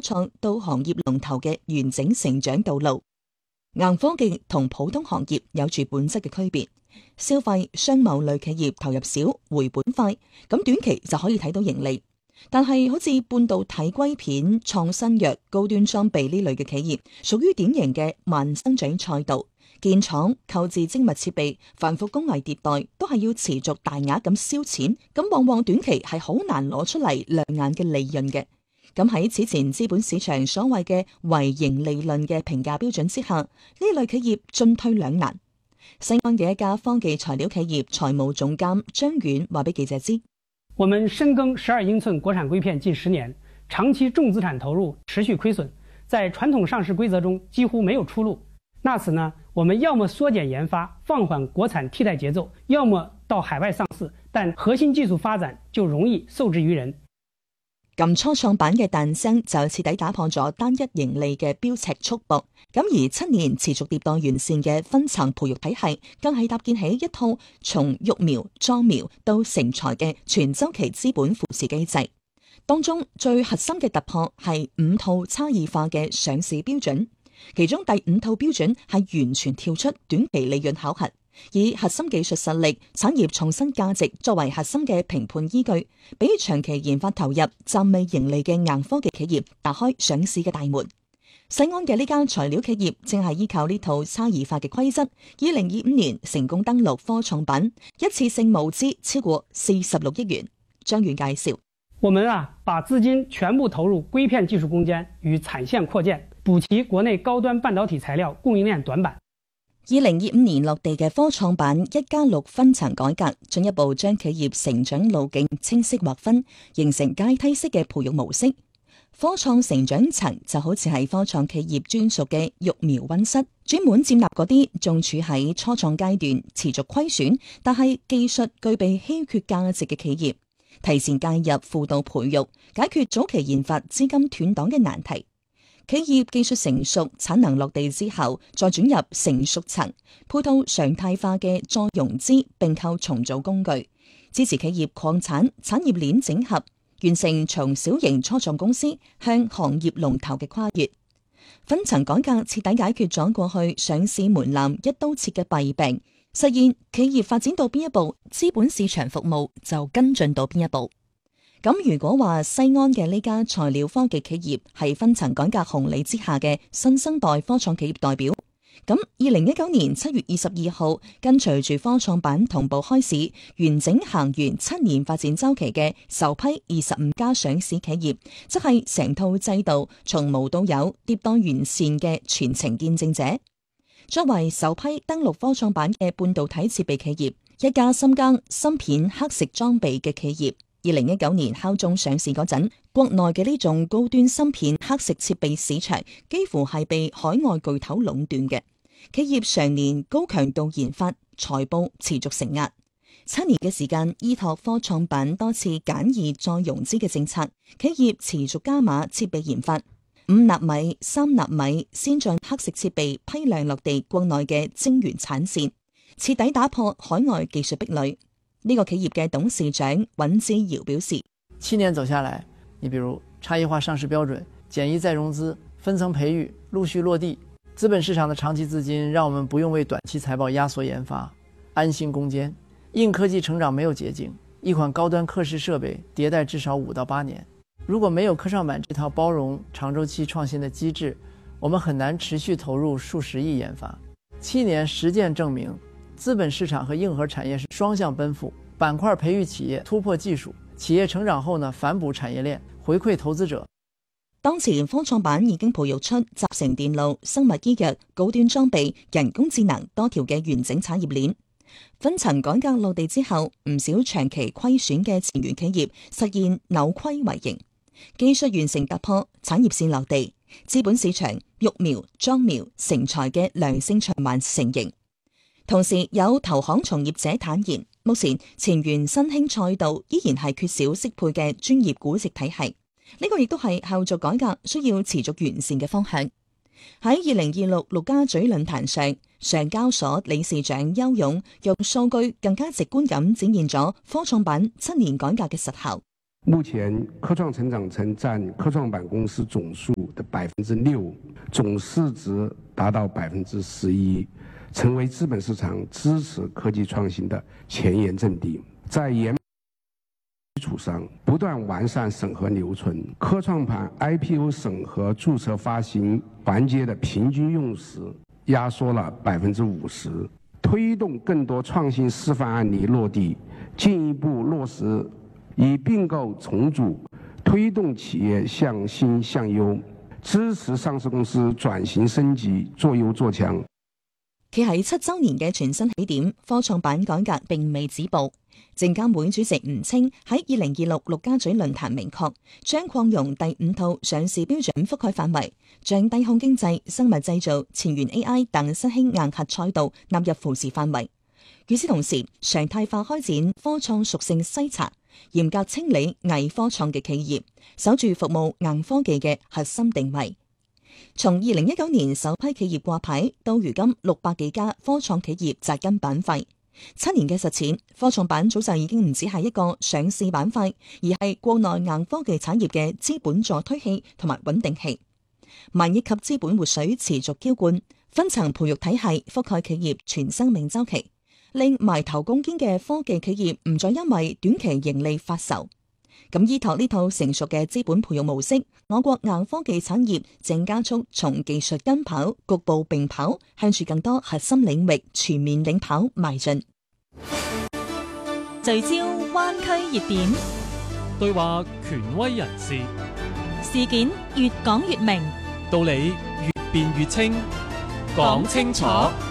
創到行業龍頭嘅完整成長道路。硬科技同普通行業有住本質嘅區別，消費商貿類企業投入少，回本快，咁短期就可以睇到盈利。但係好似半導體硅片、創新藥、高端裝備呢類嘅企業，屬於典型嘅慢生長賽道。建廠、購置精密設備、繁複工藝迭代，都係要持續大額咁燒錢，咁往往短期係好難攞出嚟亮眼嘅利潤嘅。咁喺此前資本市場所謂嘅唯盈利論嘅評價標準之下，呢類企業進退兩難。西安嘅一家科技材料企業財務總監張遠話俾記者知： 我們深耕12英寸國產硅片近10年，長期重資產投入，持續虧損，在傳統上市規則中幾乎沒有出路。那此呢，我們要麼縮減研發，放緩國產替代節奏，要麼到海外上市，但核心技術發展就容易受制於人。 咁初創板嘅誕生就徹底打破咗單一盈利嘅標尺束縛，咁而7年持續迭代完善嘅分層培育體系，更係搭建起一套從育苗、裝苗到成材嘅全周期資本扶持機制。當中最核心嘅突破係5套差異化嘅上市標準，其中第5套標準係完全跳出短期利潤考核，以核心技術實力、產業創新價值作為核心嘅評判依據，俾長期研發投入、暫未盈利嘅硬科技企業打開上市嘅大門。西安嘅呢間材料企業正係依靠呢套差異化嘅規則，2025年成功登陸科創板，一次性募資超過46億元。張遠介紹： 我們把資金全部投入硅片技術攻堅與產線擴建，補齊國內高端半導體材料供應鏈短板。 2025年落地嘅科創板1+6分層改革，進一步將企業成長路徑清晰劃分，形成階梯式嘅培育模式。科創成長層就好似係科創企業專屬嘅育苗溫室，專門接納嗰啲仲處喺初創階段、持續虧損，但係技術具備稀缺價值嘅企業，提前介入輔導培育，解決早期研發資金斷檔嘅難題。企業技術成熟、產能落地之後，再轉入成熟層，配套常態化嘅再融資併購重組工具，支持企業擴產、產業鏈整合，完成從小型初創公司向行業龍頭嘅跨越。分層改革徹底解決咗過去上市門檻一刀切嘅弊病，實現企業發展到邊一步，資本市場服務就跟進到邊一步。咁如果話西安嘅呢家材料科技企業係分層改革紅利之下嘅新生代科創企業代表，咁2019年7月22號跟隨住科創板同步開市，完整行完7年發展週期嘅首批25家上市企業，即係成套制度從無到有迭代完善嘅全程見證者。作為首批登陸科創板嘅半導體設備企業，一家深耕芯片刻蝕裝備嘅企業，2019年敲鐘上市嗰陣，國內嘅呢種高端芯片刻蝕設備市場幾乎係被海外巨頭壟斷嘅。企業常年高強度研發，財報持續承壓。7年嘅時間，依託科創板多次簡易再融資嘅政策，企業持續加碼設備研發，5納米、3納米先進刻蝕設備批量落地國內嘅晶圓產線，徹底打破海外技術壁壘。呢個企業嘅董事長尹之堯表示 ：7年走下來，你比如差異化上市標準、簡易再融資、分層培育陸續落地，資本市場的長期資金讓我們不用為短期財報壓縮研發，安心攻堅。硬科技成長沒有捷徑，一款高端刻蝕設備迭代至少5到8年。如果沒有科創板這套包容長週期創新的機制，我們很難持續投入數十億研發。7年實踐證明，資本市場和硬核產業是雙向奔赴，板塊培育企業突破技術，企業成長後呢反哺產業鏈，回饋投資者。 當前科創板已經培育出集成電路、生物醫藥、高端裝備、人工智能多條嘅完整產業鏈。分層改革落地之後，唔少長期虧損嘅前沿企業實現扭虧為盈，技術完成突破，產業線落地，資本市場育苗、裝苗、成材嘅良性循環成形。同時有投行從業者坦言，目前前沿新興賽道依然係缺少適配嘅專業估值體系，呢個亦都係後續改革需要持續完善嘅方向。喺2026陸家嘴論壇上，上交所理事長邱勇用數據更加直觀咁展現咗科創板7年改革嘅實效。 目前科創成長層佔科創板公司總數数的6%，总市值达到11%，成为资本市场支持科技创新的前沿阵地。在研基础上不断完善审核流程，科创板 IPO 审核注册发行环节的平均用时压缩了50%，推动更多创新示范案例落地，进一步落實以併購重組推動企業向新向優，支持上市公司轉型升級，做優做強。 企喺7週年嘅全新起點，科創板改革並未止步。證監會主席吳清喺2026陸家嘴論壇明確，將擴容第5套上市標準覆蓋範圍，將低空經濟、生物製造、前沿 AI 等新興硬核賽道納入扶持範圍。與此同時，常態化開展科創屬性篩查，嚴格清理偽科創嘅企業，守住服務硬科技嘅核心定位。從2019年首批企業掛牌到如今600幾家科創企業扎根板塊，7年嘅實踐，科創板早就已經唔只係一個上市板塊，而係國內硬科技產業嘅資本助推器同埋穩定器。萬億級資本活水持續澆灌，分層培育體系覆蓋企業全生命週期，令埋頭攻堅嘅科技企業唔再因為短期盈利發愁。咁依託呢套成熟嘅資本培育模式，我國硬科技產業正加速從技術跟跑、局部並跑，向住更多核心領域全面領跑邁進。 聚焦灣區熱點， 對話權威人士， 事件越講越明， 道理越辯越清，講清楚。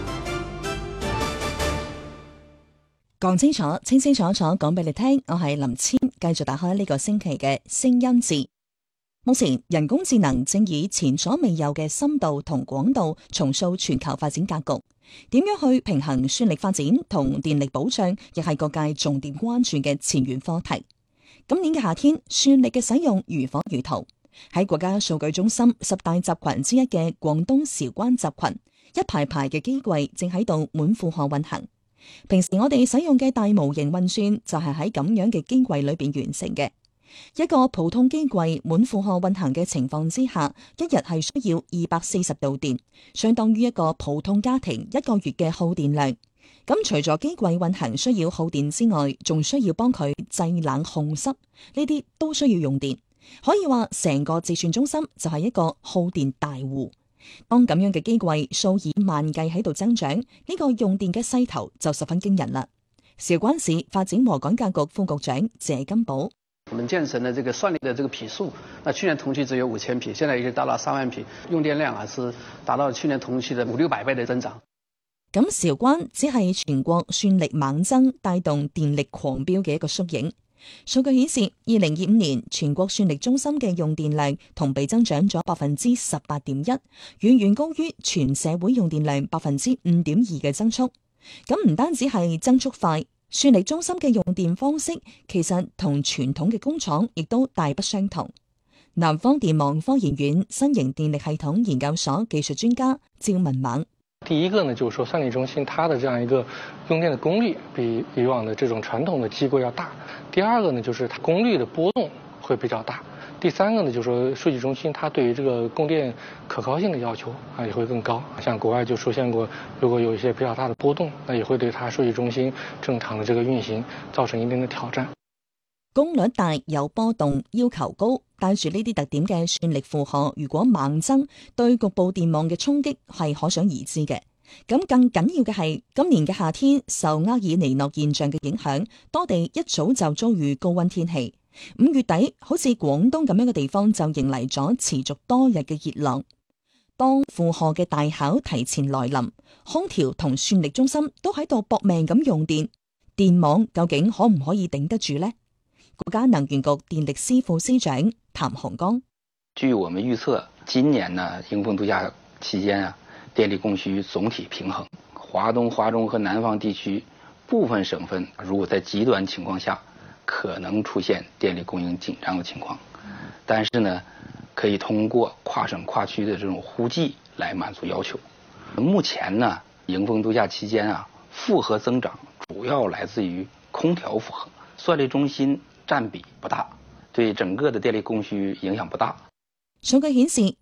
講清楚，清清楚楚講俾你聽。我係林千，繼續打開呢個星期嘅聲音誌。目前人工智能正以前所未有嘅深度同廣度重塑全球發展格局。點樣去平衡算力發展同電力保障，亦係各界重點關注嘅前沿課題。今年嘅夏天，算力嘅使用如火如荼。喺國家數據中心10大集群之一嘅廣東韶關集群，一排排嘅機櫃正喺度滿負荷運行。平時我哋使用嘅大模型運算就係喺咁樣嘅機櫃裏邊完成嘅。一個普通機櫃滿負荷運行嘅情況之下，一日係需要240度電，相當於一個普通家庭1個月嘅耗電量。咁除咗機櫃運行需要耗電之外，仲需要幫佢製冷控濕，呢啲都需要用電。可以話成個自算中心就係一個耗電大戶。當咁樣嘅機櫃數以萬計喺度增長，呢個用電嘅勢頭就十分驚人啦。韶關市發展和改革局副局長謝金寶： 我們建成的這個算力的這個匹數，那去年同期只有5000匹，現在已經達到3萬匹，用電量是達到去年同期的500-600倍的增長。 咁韶關只係全國算力猛增帶動電力狂飆嘅一個縮影。數據顯示，2025年全國算力中心嘅用電量同比增長咗18.1%，遠遠高於全社會用電量5.2%嘅增速。咁唔單止係增速快，算力中心嘅用電方式其實同傳統嘅工廠亦都大不相同。南方電網科研院新型電力系統研究所技術專家趙文猛： 第一個呢，就是說算力中心它的這樣一個用電的功率比以往的這種傳統的機構要大。第二個呢，就是它功率的波動會比較大。第三個呢，就是說數據中心它對於這個供電可靠性的要求也會更高。像國外就出現過，如果有一些比較大的波動，那也會對它數據中心正常的這個運行造成一定的挑戰。 功率大有波動，要求高，帶住呢啲特點嘅算力負荷，如果猛增，對局部電網嘅衝擊係可想而知嘅。咁更緊要嘅係，今年嘅夏天受厄爾尼諾現象嘅影響，多地一早就遭遇高溫天氣。5月底，好似廣東咁樣嘅地方就迎嚟咗持續多日嘅熱浪。當負荷嘅大考提前來臨，空調同算力中心都喺度搏命咁用電，電網究竟可唔可以頂得住呢？國家能源局電力司副司長譚洪剛： 據我們預測，今年呢迎風度假期間啊，電力供需總體平衡。華東、華中和南方地區部分省份，如果在極端情況下，可能出現電力供應緊張的情況。但是呢，可以通過跨省跨區的這種互濟來滿足要求。目前呢，迎風度假期間啊，負荷增長主要來自於空調負荷，算力中心佔比不大，對整個的電力供需影響不大。 數據顯示，